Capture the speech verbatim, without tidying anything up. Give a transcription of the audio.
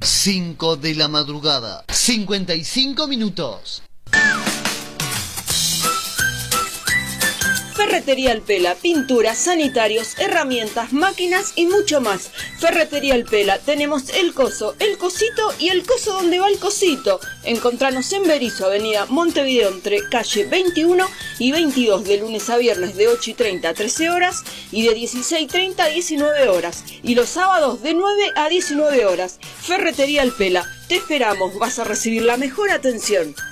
cinco de la madrugada, cincuenta y cinco minutos. Ferretería El Pela, pinturas, sanitarios, herramientas, máquinas y mucho más. Ferretería El Pela, tenemos el coso, el cosito y el coso donde va el cosito. Encontranos en Berisso, avenida Montevideo, entre calle veintiuno y veintidós, de lunes a viernes de ocho y treinta a trece horas y de dieciséis y treinta a diecinueve horas. Y los sábados de nueve a diecinueve horas. Ferretería El Pela, te esperamos, vas a recibir la mejor atención.